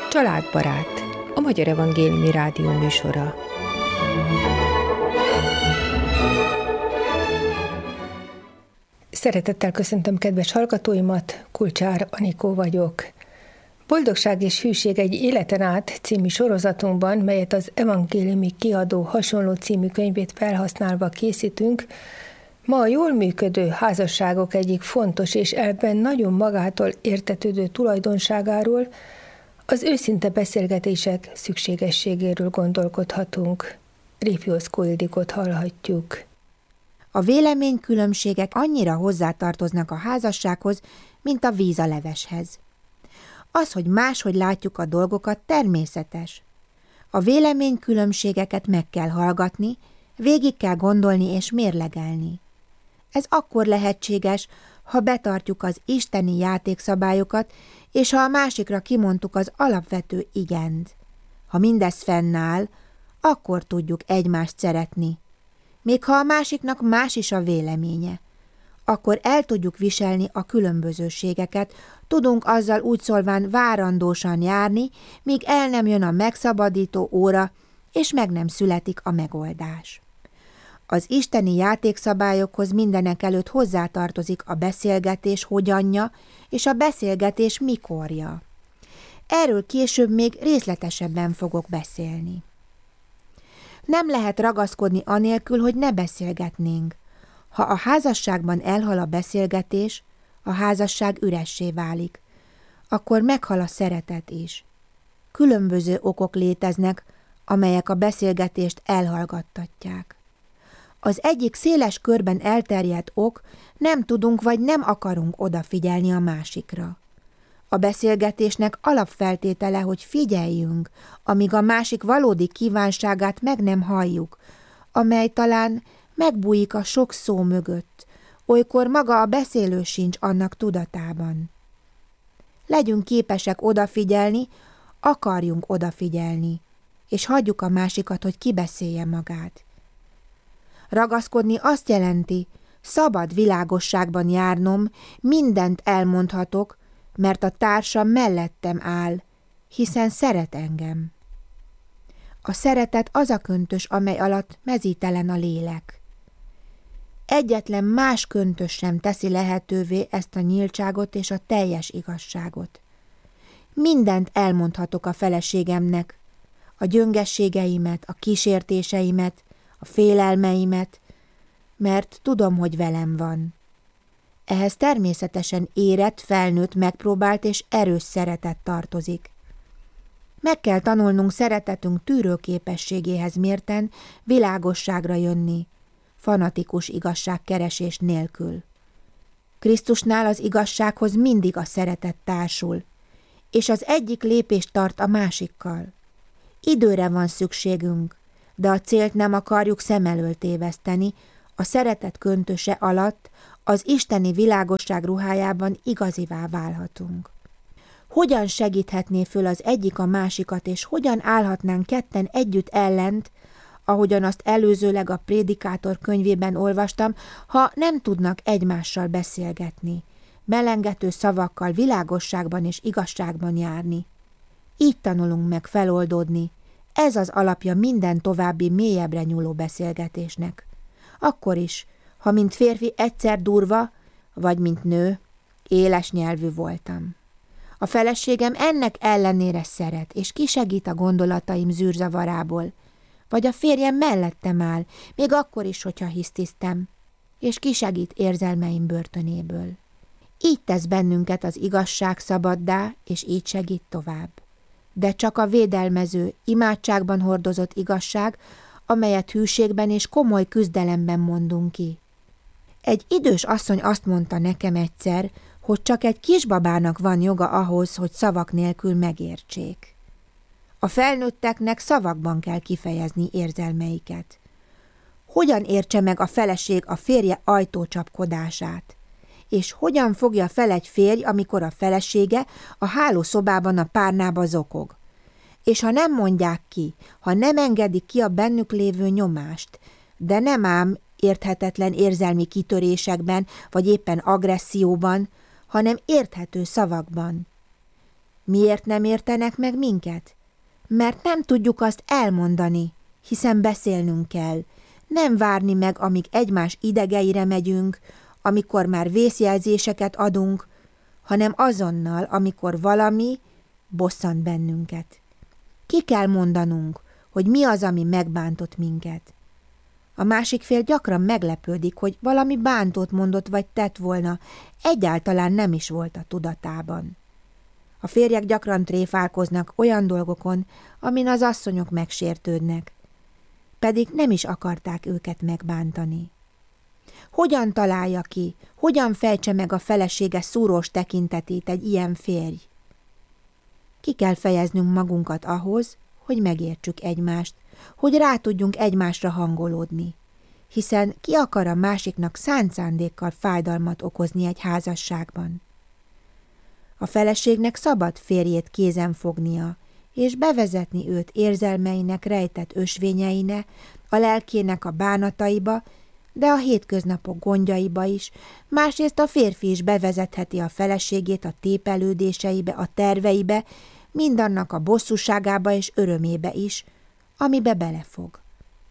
Családbarát, a Magyar Evangéliumi Rádió műsora. Szeretettel köszöntöm kedves hallgatóimat, Kulcsár Anikó vagyok. Boldogság és hűség egy életen át című sorozatunkban, melyet az Evangéliumi Kiadó hasonló című könyvét felhasználva készítünk, ma a jól működő házasságok egyik fontos és ebben nagyon magától értetődő tulajdonságáról, az őszinte beszélgetések szükségességéről gondolkodhatunk. Réfioszkó Ildikót hallhatjuk. A véleménykülönbségek annyira hozzátartoznak a házassághoz, mint a víz a leveshez. Az, hogy máshogy látjuk a dolgokat, természetes. A véleménykülönbségeket meg kell hallgatni, végig kell gondolni és mérlegelni. Ez akkor lehetséges, ha betartjuk az isteni játékszabályokat, és ha a másikra kimondtuk az alapvető igent. Ha mindez fennáll, akkor tudjuk egymást szeretni. Még ha a másiknak más is a véleménye, akkor el tudjuk viselni a különbözőségeket, tudunk azzal úgy szólván várandósan járni, míg el nem jön a megszabadító óra, és meg nem születik a megoldás. Az isteni játékszabályokhoz mindenekelőtt hozzátartozik a beszélgetés hogyanja és a beszélgetés mikorja. Erről később még részletesebben fogok beszélni. Nem lehet ragaszkodni anélkül, hogy ne beszélgetnénk. Ha a házasságban elhal a beszélgetés, a házasság üressé válik. Akkor meghal a szeretet is. Különböző okok léteznek, amelyek a beszélgetést elhallgattatják. Az egyik széles körben elterjedt ok, nem tudunk vagy nem akarunk odafigyelni a másikra. A beszélgetésnek alapfeltétele, hogy figyeljünk, amíg a másik valódi kívánságát meg nem halljuk, amely talán megbújik a sok szó mögött, olykor maga a beszélő sincs annak tudatában. Legyünk képesek odafigyelni, akarjunk odafigyelni, és hagyjuk a másikat, hogy kibeszélje magát. Ragaszkodni azt jelenti, szabad világosságban járnom, mindent elmondhatok, mert a társam mellettem áll, hiszen szeret engem. A szeretet az a köntös, amely alatt mezítelen a lélek. Egyetlen más köntös sem teszi lehetővé ezt a nyíltságot és a teljes igazságot. Mindent elmondhatok a feleségemnek, a gyöngességeimet, a kísértéseimet, a félelmeimet, mert tudom, hogy velem van. Ehhez természetesen érett, felnőtt, megpróbált és erős szeretet tartozik. Meg kell tanulnunk szeretetünk tűrőképességéhez mérten világosságra jönni, fanatikus igazságkeresés nélkül. Krisztusnál az igazsághoz mindig a szeretet társul, és az egyik lépést tart a másikkal. Időre van szükségünk, de a célt nem akarjuk szem elől téveszteni, a szeretet köntöse alatt az isteni világosság ruhájában igazivá válhatunk. Hogyan segíthetné föl az egyik a másikat, és hogyan állhatnánk ketten együtt ellent, ahogyan azt előzőleg a Prédikátor könyvében olvastam, ha nem tudnak egymással beszélgetni, melengető szavakkal világosságban és igazságban járni. Így tanulunk meg feloldódni, ez az alapja minden további mélyebbre nyúló beszélgetésnek. Akkor is, ha mint férfi egyszer durva, vagy mint nő, éles nyelvű voltam. A feleségem ennek ellenére szeret, és kisegít a gondolataim zűrzavarából, vagy a férjem mellettem áll, még akkor is, hogyha hisztisztem, és kisegít érzelmeim börtönéből. Így tesz bennünket az igazság szabaddá, és így segít tovább. De csak a védelmező, imádságban hordozott igazság, amelyet hűségben és komoly küzdelemben mondunk ki. Egy idős asszony azt mondta nekem egyszer, hogy csak egy kisbabának van joga ahhoz, hogy szavak nélkül megértsék. A felnőtteknek szavakban kell kifejezni érzelmeiket. Hogyan értse meg a feleség a férje ajtócsapkodását? És hogyan fogja fel egy férj, amikor a felesége a hálószobában a párnába zokog? És ha nem mondják ki, ha nem engedik ki a bennük lévő nyomást, de nem ám érthetetlen érzelmi kitörésekben, vagy éppen agresszióban, hanem érthető szavakban. Miért nem értenek meg minket? Mert nem tudjuk azt elmondani, hiszen beszélnünk kell. Nem várni meg, amíg egymás idegeire megyünk, amikor már vészjelzéseket adunk, hanem azonnal, amikor valami bosszant bennünket. Ki kell mondanunk, hogy mi az, ami megbántott minket. A másik fél gyakran meglepődik, hogy valami bántót mondott vagy tett volna, egyáltalán nem is volt a tudatában. A férjek gyakran tréfálkoznak olyan dolgokon, amin az asszonyok megsértődnek, pedig nem is akarták őket megbántani. Hogyan találja ki, hogyan fejtse meg a felesége szúrós tekintetét egy ilyen férj? Ki kell fejeznünk magunkat ahhoz, hogy megértsük egymást, hogy rá tudjunk egymásra hangolódni, hiszen ki akar a másiknak szánt szándékkal fájdalmat okozni egy házasságban? A feleségnek szabad férjét kézen fognia, és bevezetni őt érzelmeinek rejtett ösvényeine, a lelkének a bánataiba, de a hétköznapok gondjaiba is, másrészt a férfi is bevezetheti a feleségét a tépelődéseibe, a terveibe, mindannak a bosszúságába és örömébe is, amibe belefog.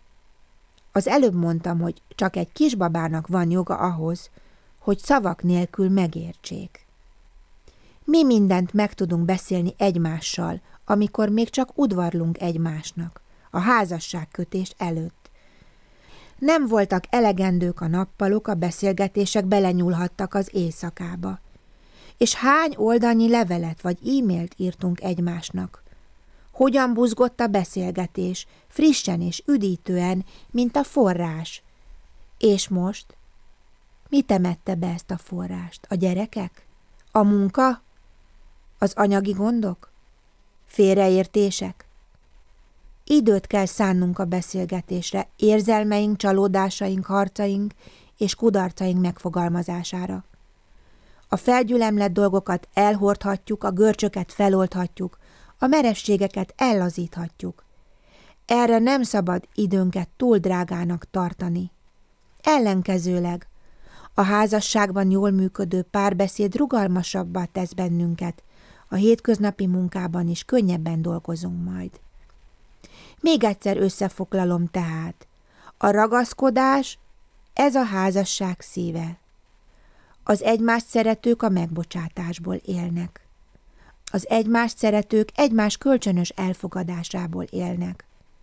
Az előbb mondtam, hogy csak egy kisbabának van joga ahhoz, hogy szavak nélkül megértsék. Mi mindent meg tudunk beszélni egymással, amikor még csak udvarlunk egymásnak, a házasságkötés előtt. Nem voltak elegendők a nappalok, a beszélgetések belenyúlhattak az éjszakába. És hány oldalnyi levelet vagy e-mailt írtunk egymásnak? Hogyan buzgott a beszélgetés, frissen és üdítően, mint a forrás? És most? Mi temette be ezt a forrást? A gyerekek? A munka? Az anyagi gondok? Félreértések? Időt kell szánnunk a beszélgetésre, érzelmeink, csalódásaink, harcaink és kudarcaink megfogalmazására. A felgyülemlett dolgokat elhordhatjuk, a görcsöket feloldhatjuk, a merevségeket ellazíthatjuk. Erre nem szabad időnket túl drágának tartani. Ellenkezőleg, a házasságban jól működő párbeszéd rugalmasabbá tesz bennünket, a hétköznapi munkában is könnyebben dolgozunk majd. Még egyszer összefoglalom tehát. A ragaszkodás, ez a házasság szíve. Az egymást szeretők a megbocsátásból élnek. Az egymást szeretők egymás kölcsönös elfogadásából élnek.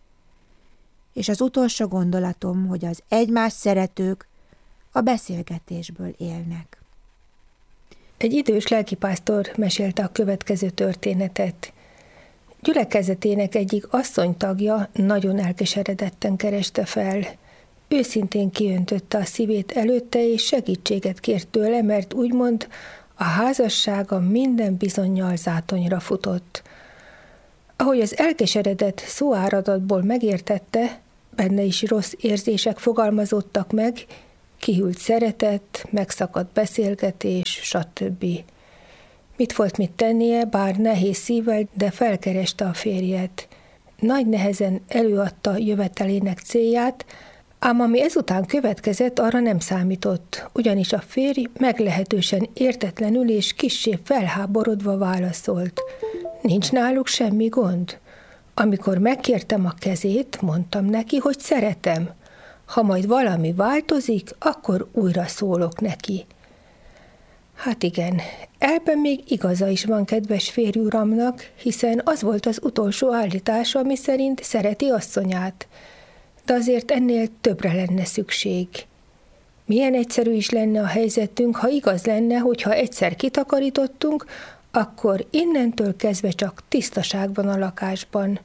És az utolsó gondolatom, hogy az egymást szeretők a beszélgetésből élnek. Egy idős lelkipásztor mesélte a következő történetet. Gyülekezetének egyik asszonytagja nagyon elkeseredetten kereste fel. Őszintén kiöntötte a szívét előtte, és segítséget kért tőle, mert úgymond a házassága minden bizonnyal zátonyra futott. Ahogy az elkeseredett szóáradatból megértette, benne is rossz érzések fogalmazódtak meg, kihűlt szeretet, megszakadt beszélgetés, stb. Mit volt mit tennie, bár nehéz szívvel, de felkereste a férjet. Nagy nehezen előadta jövetelének célját, ám ami ezután következett, arra nem számított, ugyanis a férj meglehetősen értetlenül és kissé felháborodva válaszolt. Nincs náluk semmi gond. Amikor megkértem a kezét, mondtam neki, hogy szeretem. Ha majd valami változik, akkor újra szólok neki. Hát igen, ebben még igaza is van kedves férj uramnak, hiszen az volt az utolsó állítása, ami szerint szereti asszonyát. De azért ennél többre lenne szükség. Milyen egyszerű is lenne a helyzetünk, ha igaz lenne, hogy ha egyszer kitakarítottunk, akkor innentől kezdve csak tisztaság van a lakásban.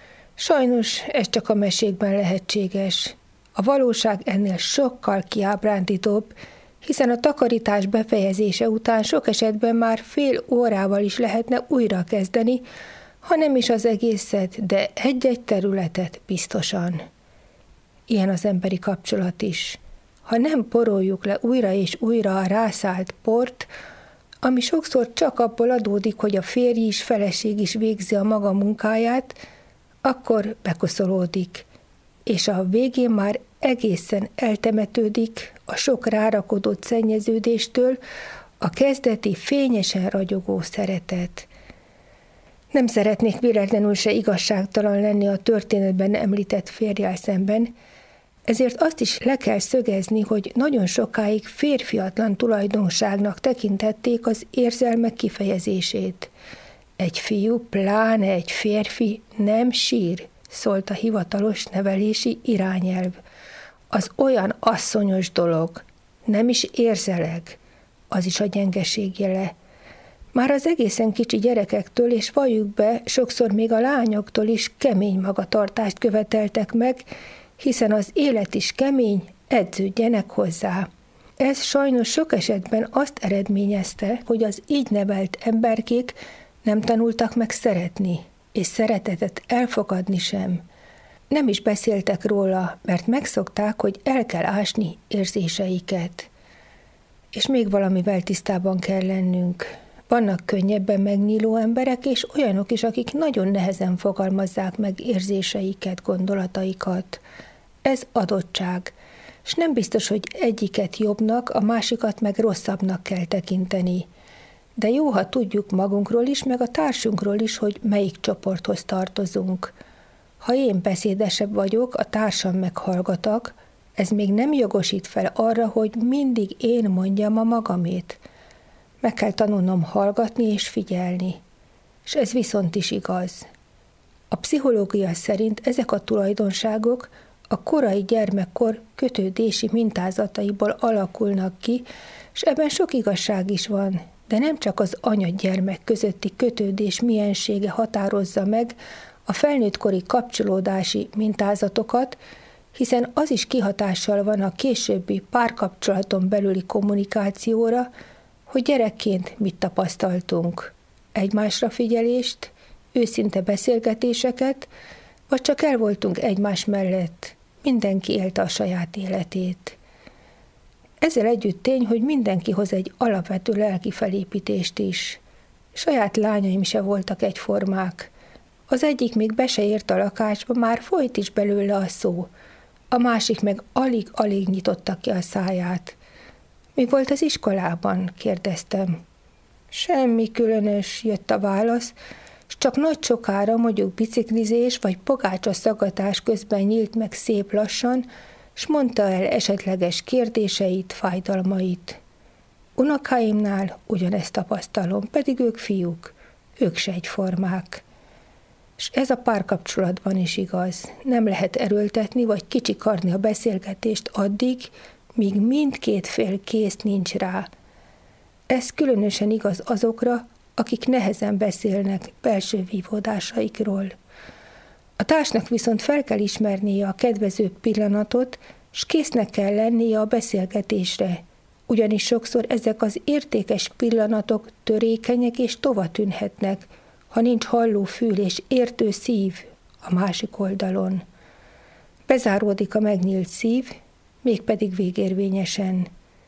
Sajnos ez csak a mesékben lehetséges. A valóság ennél sokkal kiábrándítóbb, hiszen a takarítás befejezése után sok esetben már fél órával is lehetne újra kezdeni, ha nem is az egészet, de egy-egy területet biztosan. Ilyen az emberi kapcsolat is. Ha nem poroljuk le újra és újra a rászállt port, ami sokszor csak abból adódik, hogy a férj is, feleség is végzi a maga munkáját, akkor bekoszolódik, és a végén már egészen eltemetődik a sok rárakodott szennyeződéstől a kezdeti fényesen ragyogó szeretet. Nem szeretnék véletlenül se igazságtalan lenni a történetben említett férjjel szemben, ezért azt is le kell szögezni, hogy nagyon sokáig férfiatlan tulajdonságnak tekintették az érzelmek kifejezését. Egy fiú, pláne egy férfi nem sír, szólt a hivatalos nevelési irányelv. Az olyan asszonyos dolog, nem is érzeleg, az is a gyengeség jele. Már az egészen kicsi gyerekektől, és valljuk be, sokszor még a lányoktól is kemény magatartást követeltek meg, hiszen az élet is kemény, edződjenek hozzá. Ez sajnos sok esetben azt eredményezte, hogy az így nevelt emberkék nem tanultak meg szeretni, és szeretetet elfogadni sem. Nem is beszéltek róla, mert megszokták, hogy el kell ásni érzéseiket. És még valamivel tisztában kell lennünk. Vannak könnyebben megnyíló emberek, és olyanok is, akik nagyon nehezen fogalmazzák meg érzéseiket, gondolataikat. Ez adottság, és nem biztos, hogy egyiket jobbnak, a másikat meg rosszabbnak kell tekinteni. De jó, ha tudjuk magunkról is, meg a társunkról is, hogy melyik csoporthoz tartozunk. Ha én beszédesebb vagyok, a társam meg hallgatak, ez még nem jogosít fel arra, hogy mindig én mondjam a magamét. Meg kell tanulnom hallgatni és figyelni. És ez viszont is igaz. A pszichológia szerint ezek a tulajdonságok a korai gyermekkor kötődési mintázataiból alakulnak ki, és ebben sok igazság is van, de nem csak az anya-gyermek közötti kötődés miensége határozza meg a felnőttkori kapcsolódási mintázatokat, hiszen az is kihatással van a későbbi párkapcsolaton belüli kommunikációra, hogy gyerekként mit tapasztaltunk. Egymásra figyelést, őszinte beszélgetéseket, vagy csak el voltunk egymás mellett, mindenki élte a saját életét. Ezzel együtt tény, hogy mindenki hoz egy alapvető lelki felépítést is. Saját lányaim se voltak egyformák. Az egyik még be se ért a lakásba, már folyt is belőle a szó. A másik meg alig-alig nyitotta ki a száját. Mi volt az iskolában? Kérdeztem. Semmi különös, jött a válasz, s csak nagy sokára, mondjuk biciklizés vagy pogácsa szaggatás közben nyílt meg szép lassan, s mondta el esetleges kérdéseit, fájdalmait. Unokáimnál ugyanezt tapasztalom, pedig ők fiúk, ők se egyformák. És ez a párkapcsolatban is igaz. Nem lehet erőltetni vagy kicsikarni a beszélgetést addig, míg mindkét fél kész nincs rá. Ez különösen igaz azokra, akik nehezen beszélnek belső vívódásaikról. A társnak viszont fel kell ismernie a kedvező pillanatot, s késznek kell lennie a beszélgetésre, ugyanis sokszor ezek az értékes pillanatok törékenyek és tovatűnhetnek, ha nincs halló fül és értő szív a másik oldalon. Bezáródik a megnyílt szív, mégpedig végérvényesen.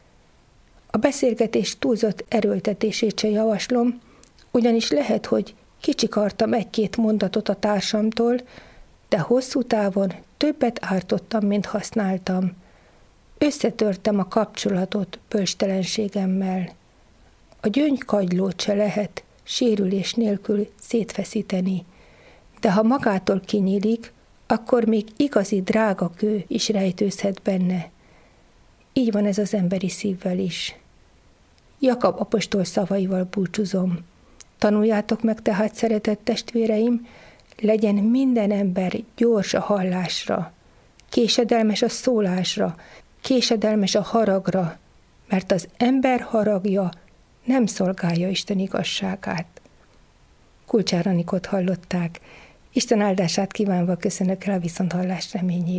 A beszélgetés túlzott erőltetését se javaslom, ugyanis lehet, hogy kicsikartam egy-két mondatot a társamtól, de hosszú távon többet ártottam, mint használtam. Összetörtem a kapcsolatot bölcstelenségemmel. A gyöngykagylót se lehet sérülés nélkül szétfeszíteni, de ha magától kinyílik, akkor még igazi drága kő is rejtőzhet benne. Így van ez az emberi szívvel is. Jakab apostol szavaival búcsúzom. Tanuljátok meg tehát, szeretett testvéreim, legyen minden ember gyors a hallásra, késedelmes a szólásra, késedelmes a haragra, mert az ember haragja nem szolgálja Isten igazságát. Kulcsár Anikót hallották. Isten áldását kívánva köszönök el a viszonthallás reményében.